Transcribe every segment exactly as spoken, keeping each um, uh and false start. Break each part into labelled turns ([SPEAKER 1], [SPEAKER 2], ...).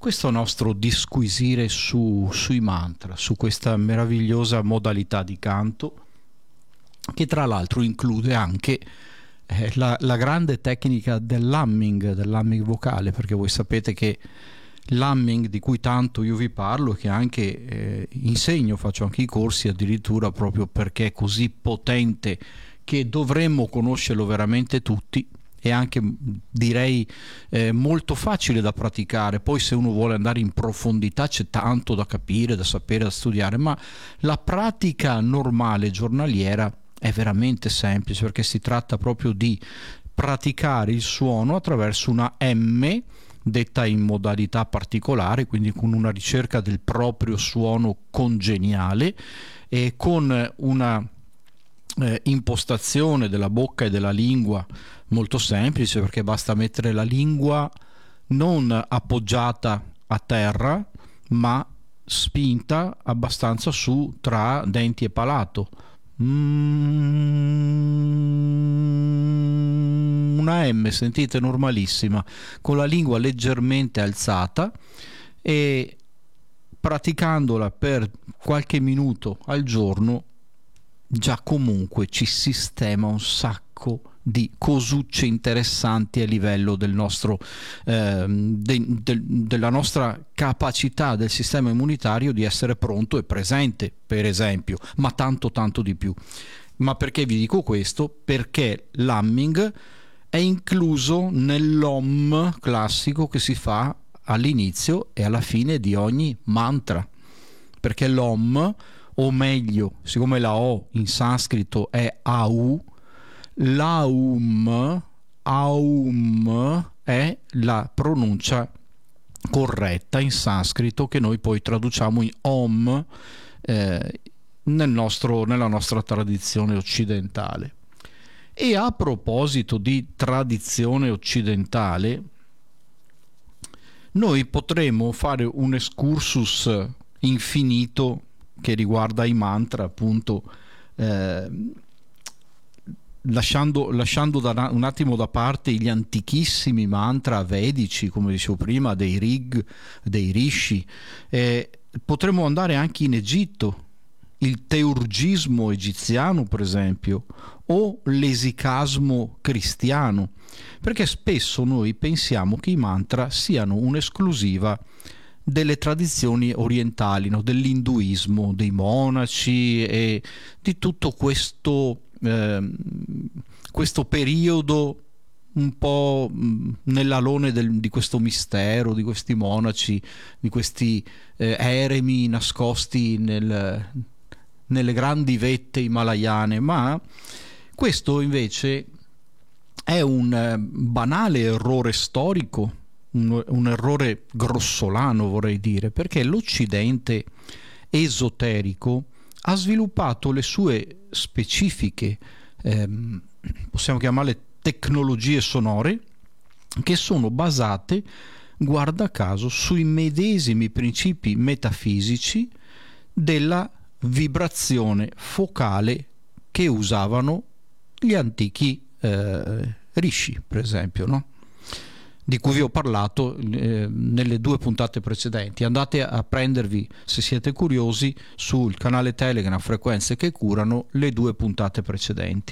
[SPEAKER 1] questo nostro disquisire su, sui mantra, su questa meravigliosa modalità di canto, che tra l'altro include anche eh, la, la grande tecnica dell'humming, dell'humming vocale, perché voi sapete che l'humming di cui tanto io vi parlo, che anche eh, insegno, faccio anche i corsi addirittura, proprio perché è così potente che dovremmo conoscerlo veramente tutti, e anche direi eh, molto facile da praticare. Poi se uno vuole andare in profondità c'è tanto da capire, da sapere, da studiare, ma la pratica normale giornaliera è veramente semplice, perché si tratta proprio di praticare il suono attraverso una M detta in modalità particolare, quindi con una ricerca del proprio suono congeniale e con una eh, impostazione della bocca e della lingua molto semplice, perché basta mettere la lingua non appoggiata a terra ma spinta abbastanza su tra denti e palato. Mm, una M, sentite, normalissima, con la lingua leggermente alzata, e praticandola per qualche minuto al giorno già comunque ci sistema un sacco di cosucce interessanti a livello del nostro eh, de, de, della nostra capacità del sistema immunitario di essere pronto e presente, per esempio, ma tanto tanto di più. Ma perché vi dico questo? Perché l'humming è incluso nell'Om classico che si fa all'inizio e alla fine di ogni mantra, perché l'Om, o meglio, siccome la O in sanscrito è Au, l'Aum, Aum è la pronuncia corretta in sanscrito, che noi poi traduciamo in Om eh, nel nostro, nella nostra tradizione occidentale. E a proposito di tradizione occidentale, noi potremmo fare un excursus infinito che riguarda i mantra, appunto, eh, lasciando, lasciando da un attimo da parte gli antichissimi mantra vedici, come dicevo prima, dei Rig, dei Rishi. Eh, potremmo andare anche in Egitto, il teurgismo egiziano per esempio, o l'esicasmo cristiano, perché spesso noi pensiamo che i mantra siano un'esclusiva delle tradizioni orientali, no? Dell'induismo, dei monaci e di tutto questo, eh, questo periodo un po' nell'alone del, di questo mistero, di questi monaci, di questi eh, eremi nascosti nel, nelle grandi vette himalayane. Ma questo invece è un eh, banale errore storico, un, un errore grossolano, vorrei dire, perché l'Occidente esoterico ha sviluppato le sue specifiche, ehm, possiamo chiamarle tecnologie sonore, che sono basate, guarda caso, sui medesimi principi metafisici della vibrazione focale che usavano gli antichi eh, rishi, per esempio, no? Di cui vi ho parlato eh, nelle due puntate precedenti. Andate a prendervi, se siete curiosi, sul canale Telegram Frequenze che Curano, le due puntate precedenti.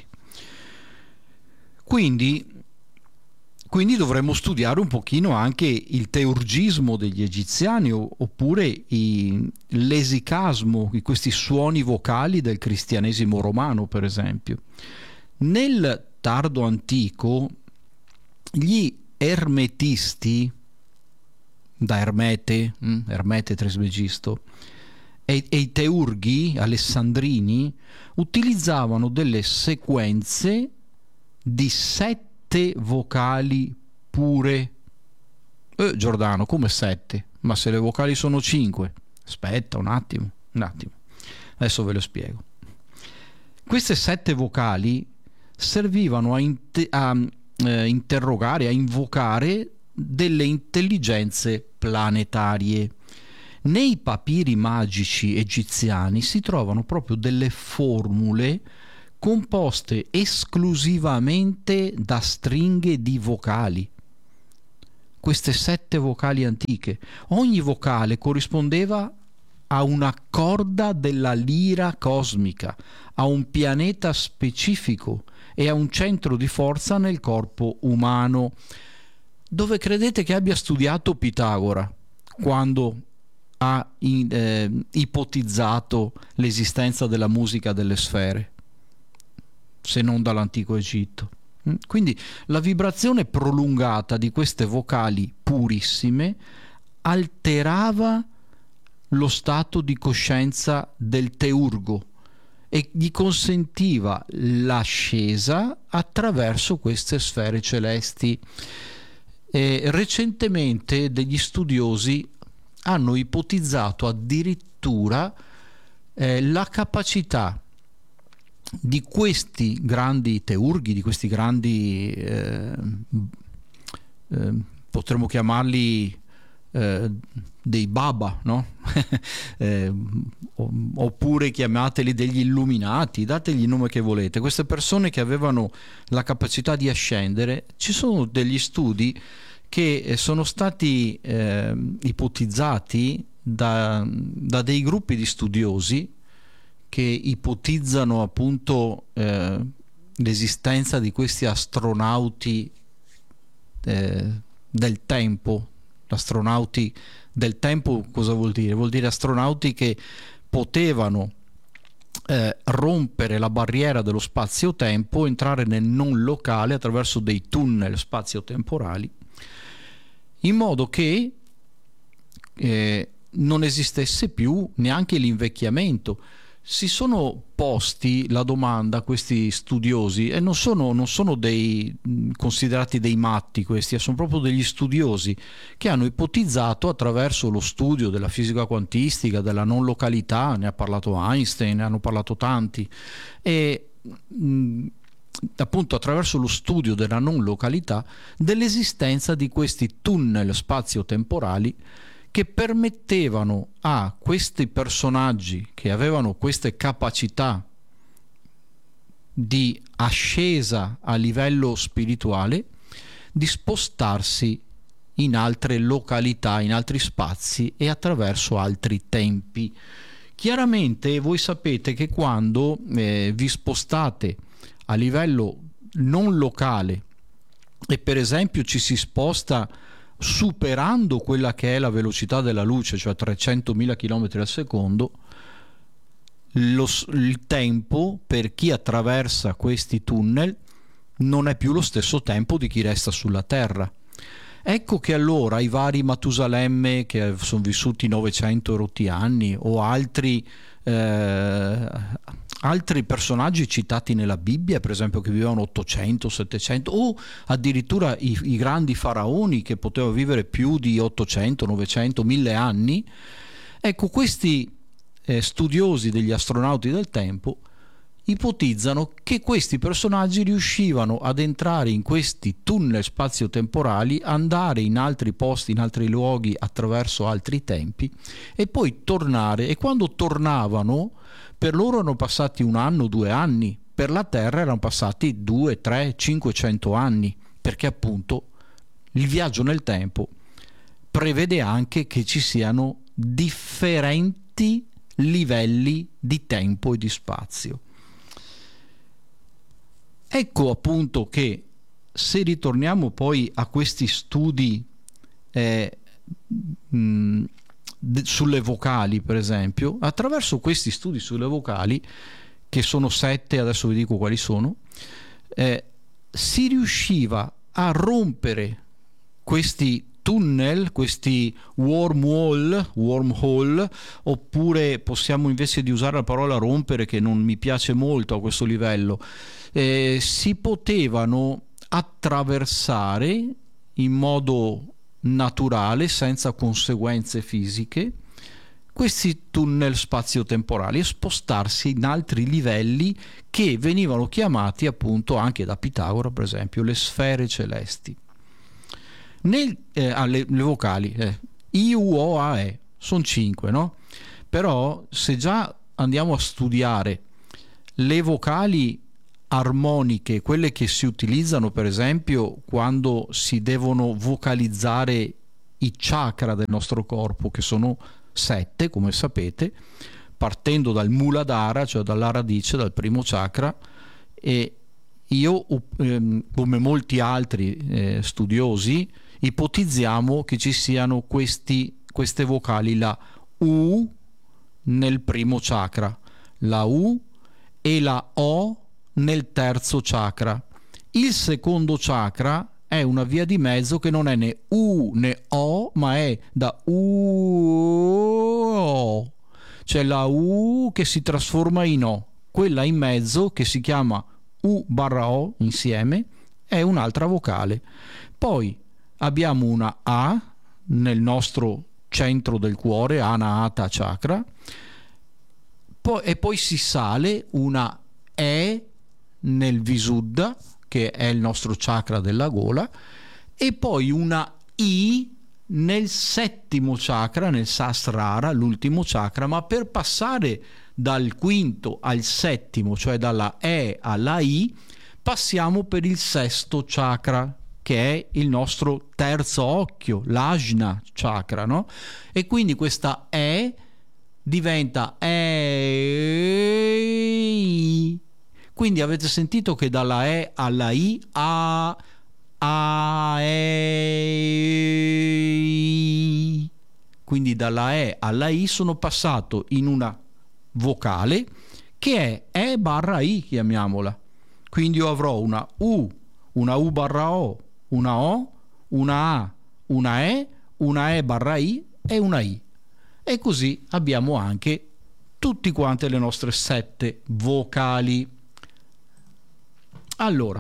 [SPEAKER 1] Quindi, quindi dovremmo studiare un pochino anche il teurgismo degli egiziani, oppure i, l'esicasmo, questi suoni vocali del cristianesimo romano, per esempio. Nel tardo antico gli ermetisti, da Ermete, hm, Ermete Trismegisto, e, e i teurghi alessandrini utilizzavano delle sequenze di sette vocali pure. Eh, Giordano, come sette? Ma se le vocali sono cinque? Aspetta un attimo, un attimo. Adesso ve lo spiego. Queste sette vocali servivano a, inte- a eh, interrogare, a invocare delle intelligenze planetarie. Nei papiri magici egiziani si trovano proprio delle formule composte esclusivamente da stringhe di vocali. queste sette vocali antiche. Ogni vocale corrispondeva a una corda della lira cosmica, a un pianeta specifico e a un centro di forza nel corpo umano. Dove credete che abbia studiato Pitagora quando ha in, eh, ipotizzato l'esistenza della musica delle sfere, se non dall'antico Egitto? Quindi la vibrazione prolungata di queste vocali purissime alterava lo stato di coscienza del teurgo e gli consentiva l'ascesa attraverso queste sfere celesti. E recentemente degli studiosi hanno ipotizzato addirittura eh, la capacità di questi grandi teurghi, di questi grandi eh, eh, potremmo chiamarli eh, dei baba, no? eh, oppure chiamateli degli illuminati, dategli il nome che volete, queste persone che avevano la capacità di ascendere. Ci sono degli studi che sono stati eh, ipotizzati da, da dei gruppi di studiosi che ipotizzano appunto eh, l'esistenza di questi astronauti eh, del tempo. Astronauti del tempo cosa vuol dire? Vuol dire astronauti che potevano eh, rompere la barriera dello spazio-tempo, entrare nel non locale attraverso dei tunnel spazio-temporali, in modo che eh, non esistesse più neanche l'invecchiamento. Si sono posti la domanda, questi studiosi, e non sono, non sono dei considerati dei matti questi, sono proprio degli studiosi che hanno ipotizzato attraverso lo studio della fisica quantistica, della non località, ne ha parlato Einstein, ne hanno parlato tanti, e mh, appunto attraverso lo studio della non località, dell'esistenza di questi tunnel spazio-temporali che permettevano a questi personaggi che avevano queste capacità di ascesa a livello spirituale di spostarsi in altre località, in altri spazi e attraverso altri tempi. Chiaramente voi sapete che quando eh, vi spostate a livello non locale e per esempio ci si sposta superando quella che è la velocità della luce, cioè trecentomila chilometri al secondo, lo, il tempo per chi attraversa questi tunnel non è più lo stesso tempo di chi resta sulla Terra. Ecco che allora i vari Matusalemme che sono vissuti novecento rotti anni o altri eh, altri personaggi citati nella Bibbia, per esempio, che vivevano ottocento, settecento, o addirittura i, i grandi faraoni che potevano vivere più di ottocento, novecento, mille anni. Ecco, questi eh, studiosi degli astronauti del tempo ipotizzano che questi personaggi riuscivano ad entrare in questi tunnel spazio-temporali, andare in altri posti, in altri luoghi attraverso altri tempi e poi tornare, e quando tornavano per loro erano passati un anno, due anni, per la Terra erano passati due, tre, cinquecento anni, perché appunto il viaggio nel tempo prevede anche che ci siano differenti livelli di tempo e di spazio. Ecco appunto che se ritorniamo poi a questi studi eh, mh, sulle vocali, per esempio, attraverso questi studi sulle vocali, che sono sette, adesso vi dico quali sono, eh, si riusciva a rompere questi tunnel, questi wormhole, wormhole, oppure possiamo, invece di usare la parola rompere, che non mi piace molto a questo livello, eh, si potevano attraversare in modo naturale, senza conseguenze fisiche, questi tunnel spazio-temporali e spostarsi in altri livelli che venivano chiamati appunto anche da Pitagora, per esempio, le sfere celesti. Nel, eh, ah, le, le vocali eh, I, U, O, A, E sono cinque, no? Però se già andiamo a studiare le vocali armoniche, quelle che si utilizzano per esempio quando si devono vocalizzare i chakra del nostro corpo, che sono sette, come sapete, partendo dal Muladhara, cioè dalla radice, dal primo chakra. E io, ehm, come molti altri eh, studiosi, ipotizziamo che ci siano questi, queste vocali, la U nel primo chakra, la U e la O nel terzo chakra. Il secondo chakra è una via di mezzo che non è né U né O, ma è da U, c'è la U che si trasforma in O, quella in mezzo che si chiama U barra O insieme è un'altra vocale. Poi abbiamo una A nel nostro centro del cuore, Anahata Chakra, poi, e poi si sale una E nel Visuddha, che è il nostro chakra della gola, e poi una I nel settimo chakra, nel Sahasrara, l'ultimo chakra. Ma per passare dal quinto al settimo, cioè dalla E alla I, passiamo per il sesto chakra, che è il nostro terzo occhio, l'Ajna chakra, no? E quindi questa E diventa E. Quindi avete sentito che dalla E alla I, A, A, E. Quindi dalla E alla I sono passato in una vocale che è E barra I, chiamiamola. Quindi io avrò una U, una U barra O, una O, una A, una E, una E barra I e una I. E così abbiamo anche tutti quante le nostre sette vocali. Allora,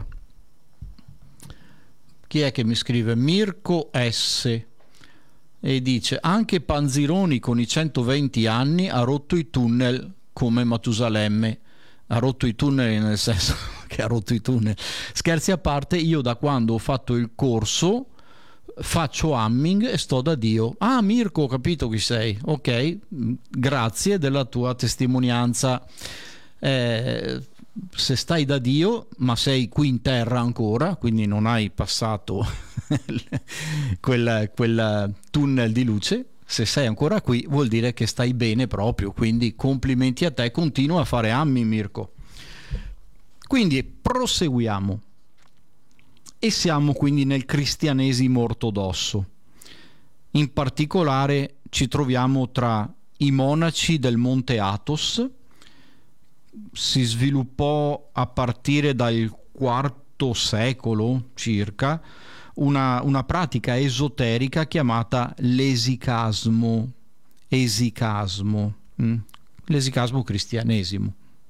[SPEAKER 1] chi è che mi scrive? Mirko S. E dice: anche Panzironi con i centoventi anni ha rotto i tunnel come Matusalemme. Ha rotto i tunnel nel senso che ha rotto i tunnel. Scherzi a parte, io da quando ho fatto il corso faccio humming e sto da Dio. Ah, Mirko, ho capito chi sei. Ok, grazie della tua testimonianza. Eh, se stai da Dio, ma sei qui in terra ancora, quindi non hai passato quel, quel tunnel di luce, se sei ancora qui vuol dire che stai bene proprio, quindi complimenti a te, continua a fare ammi, Mirko. Quindi proseguiamo e siamo quindi nel cristianesimo ortodosso. In particolare ci troviamo tra i monaci del Monte Athos. Si sviluppò a partire dal quarto secolo circa una, una pratica esoterica chiamata l'esicasmo, esicasmo, mm? l'esicasmo cristianesimo.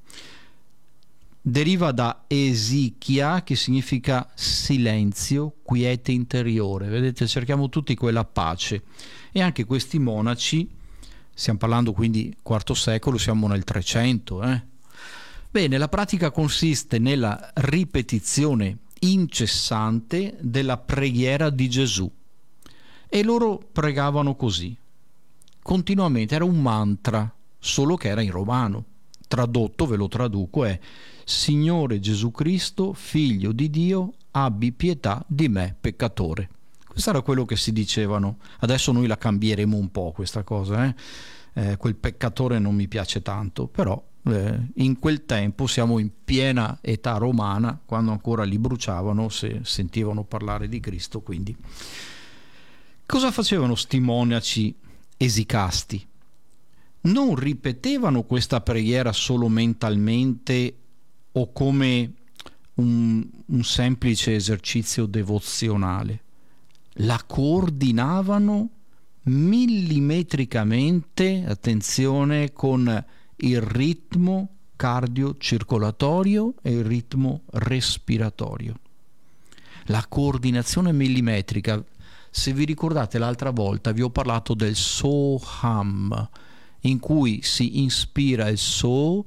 [SPEAKER 1] Deriva da esichia, che significa silenzio, quiete interiore. Vedete, cerchiamo tutti quella pace. E anche questi monaci, stiamo parlando quindi quarto secolo, siamo nel trecento, eh? Bene, la pratica consiste nella ripetizione incessante della preghiera di Gesù. E loro pregavano così, continuamente, era un mantra, solo che era in romano. Tradotto, ve lo traduco, è: Signore Gesù Cristo, Figlio di Dio, abbi pietà di me, peccatore. Questo era quello che si dicevano. Adesso noi la cambieremo un po' questa cosa, eh? Eh, quel peccatore non mi piace tanto, però eh, in quel tempo, siamo in piena età romana, quando ancora li bruciavano se sentivano parlare di Cristo. Quindi cosa facevano sti monaci esicasti? Non ripetevano questa preghiera solo mentalmente o come un, un semplice esercizio devozionale, la coordinavano millimetricamente, attenzione, con il ritmo cardiocircolatorio e il ritmo respiratorio. La coordinazione millimetrica. Se vi ricordate, l'altra volta vi ho parlato del Soham, in cui si inspira il So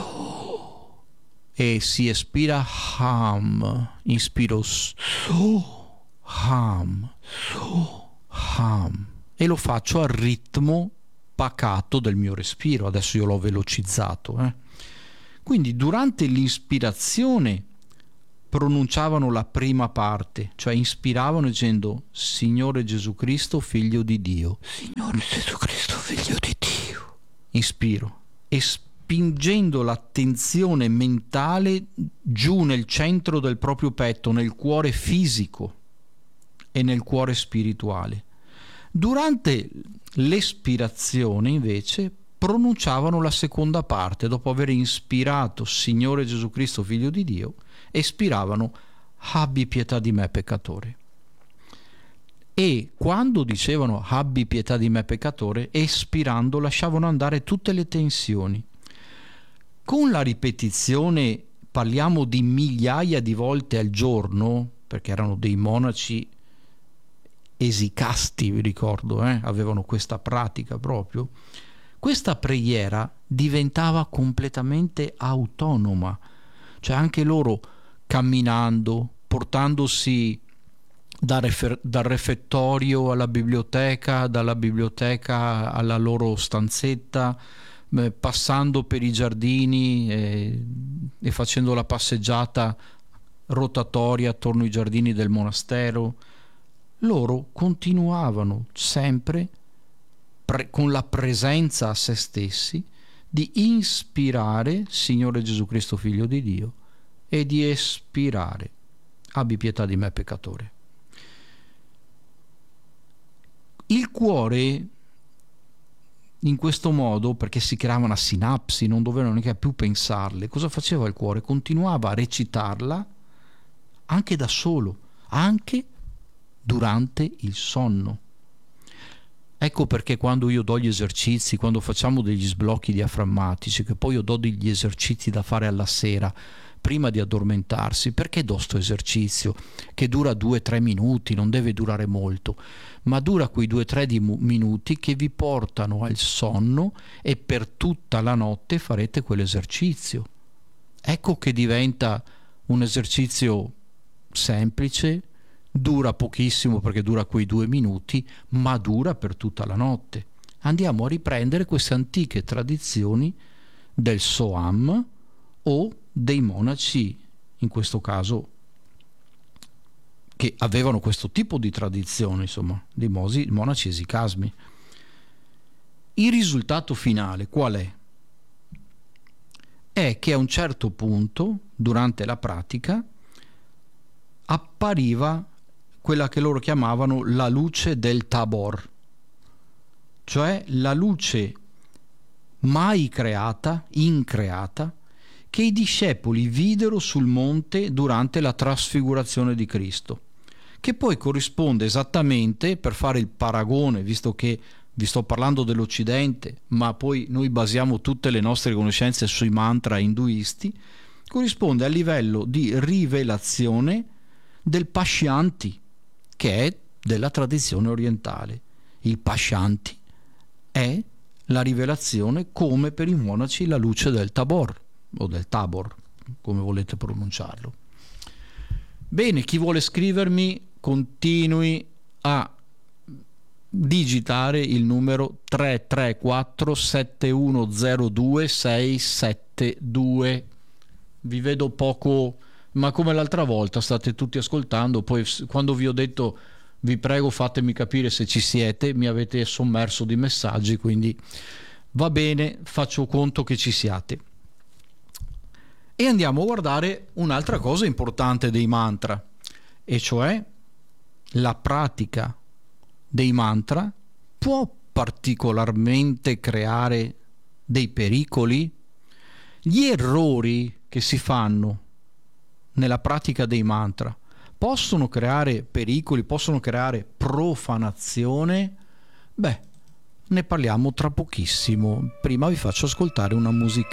[SPEAKER 1] e si espira Ham. Inspiro So, Ham, So, Ham, e lo faccio al ritmo pacato del mio respiro. Adesso io l'ho velocizzato, eh? Quindi durante l'ispirazione pronunciavano la prima parte, cioè ispiravano dicendo Signore Gesù Cristo, figlio di Dio. Signore Gesù Cristo, figlio di Dio. Ispiro. E spingendo l'attenzione mentale giù nel centro del proprio petto, nel cuore fisico e nel cuore spirituale. Durante l'espirazione, invece, pronunciavano la seconda parte, dopo aver ispirato Signore Gesù Cristo, figlio di Dio, espiravano abbi pietà di me peccatore. E quando dicevano abbi pietà di me peccatore, espirando lasciavano andare tutte le tensioni. Con la ripetizione parliamo di migliaia di volte al giorno, perché erano dei monaci esicasti, vi ricordo, eh? avevano questa pratica proprio. Questa preghiera diventava completamente autonoma, cioè anche loro camminando, portandosi dal, refer- dal refettorio alla biblioteca, dalla biblioteca alla loro stanzetta, eh, passando per i giardini eh, e facendo la passeggiata rotatoria attorno ai giardini del monastero, loro continuavano sempre pre- con la presenza a se stessi di ispirare Signore Gesù Cristo, figlio di Dio, e di espirare abbi pietà di me peccatore. Il cuore, in questo modo, perché si creava una sinapsi, non dovevano neanche più pensarle, cosa faceva il cuore? Continuava a recitarla anche da solo, anche durante il sonno. Ecco perché quando io do gli esercizi, quando facciamo degli sblocchi diaframmatici, che poi io do degli esercizi da fare alla sera, prima di addormentarsi, perché do sto esercizio che dura due o tre minuti, non deve durare molto, ma dura quei due o tre minuti che vi portano al sonno e per tutta la notte farete quell'esercizio. Ecco che diventa un esercizio semplice, dura pochissimo perché dura quei due minuti, ma dura per tutta la notte. Andiamo a riprendere queste antiche tradizioni del Soham o dei monaci, in questo caso, che avevano questo tipo di tradizione, insomma, dei mosi, monaci esicasmi. Il risultato finale qual è? È che a un certo punto, durante la pratica, appariva quella che loro chiamavano la luce del Tabor, cioè la luce mai creata, increata, che i discepoli videro sul monte durante la trasfigurazione di Cristo, che poi corrisponde esattamente, per fare il paragone, visto che vi sto parlando dell'Occidente, ma poi noi basiamo tutte le nostre conoscenze sui mantra induisti, corrisponde al livello di rivelazione del Pashyanti, che è della tradizione orientale. Il Pashyanti è la rivelazione, come per i monaci la luce del Tabor, o del Tabor, come volete pronunciarlo. Bene, chi vuole scrivermi continui a digitare il numero tre tre quattro sette uno zero due sei sette due. Vi vedo poco, ma come l'altra volta state tutti ascoltando, poi quando vi ho detto vi prego fatemi capire se ci siete, mi avete sommerso di messaggi, quindi va bene, faccio conto che ci siate. E andiamo a guardare un'altra cosa importante dei mantra, e cioè la pratica dei mantra può particolarmente creare dei pericoli. Gli errori che si fanno nella pratica dei mantra possono creare pericoli, possono creare profanazione? Beh, ne parliamo tra pochissimo. Prima vi faccio ascoltare una musichetta.